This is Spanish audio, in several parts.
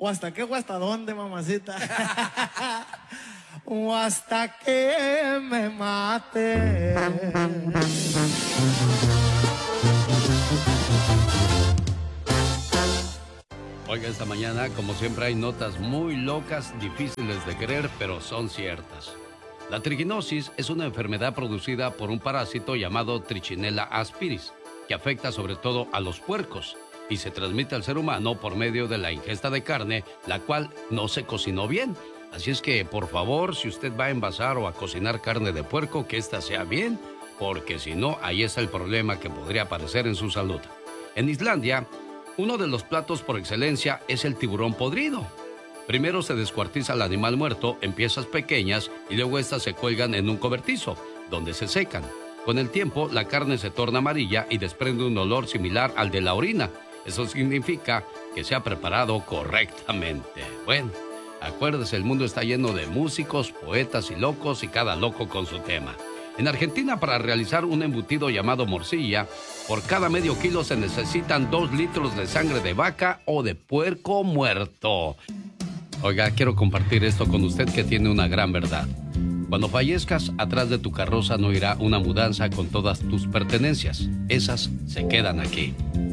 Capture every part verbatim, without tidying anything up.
¿O hasta qué o hasta dónde, mamacita? O hasta que me mate. Oiga, esta mañana, como siempre, hay notas muy locas, difíciles de creer, pero son ciertas. La triginosis es una enfermedad producida por un parásito llamado Trichinella aspiris, que afecta sobre todo a los puercos y se transmite al ser humano por medio de la ingesta de carne, la cual no se cocinó bien. Así es que, por favor, si usted va a envasar o a cocinar carne de puerco, que ésta sea bien, porque si no, ahí está el problema que podría aparecer en su salud. En Islandia, uno de los platos por excelencia es el tiburón podrido. Primero se descuartiza el animal muerto en piezas pequeñas y luego estas se cuelgan en un cobertizo, donde se secan. Con el tiempo, la carne se torna amarilla y desprende un olor similar al de la orina. Eso significa que se ha preparado correctamente. Bueno, acuérdese, el mundo está lleno de músicos, poetas y locos, y cada loco con su tema. En Argentina, para realizar un embutido llamado morcilla, por cada medio kilo se necesitan dos litros de sangre de vaca o de puerco muerto. Oiga, quiero compartir esto con usted que tiene una gran verdad. Cuando fallezcas, atrás de tu carroza no irá una mudanza con todas tus pertenencias. Esas se quedan aquí.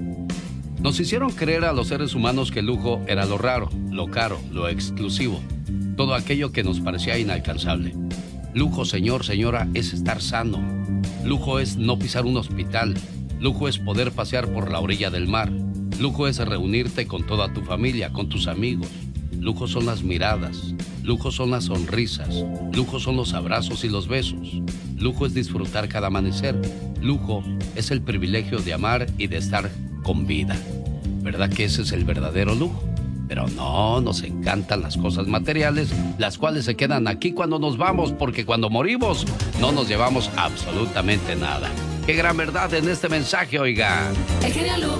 Nos hicieron creer a los seres humanos que el lujo era lo raro, lo caro, lo exclusivo, todo aquello que nos parecía inalcanzable. Lujo, señor, señora, es estar sano. Lujo es no pisar un hospital. Lujo es poder pasear por la orilla del mar. Lujo es reunirte con toda tu familia, con tus amigos. Lujo son las miradas. Lujo son las sonrisas. Lujo son los abrazos y los besos. Lujo es disfrutar cada amanecer. Lujo es el privilegio de amar y de estar con vida. ¿Verdad que ese es el verdadero lujo? Pero no, nos encantan las cosas materiales, las cuales se quedan aquí cuando nos vamos, porque cuando morimos no nos llevamos absolutamente nada. ¡Qué gran verdad en este mensaje, oiga! El genio Lucas.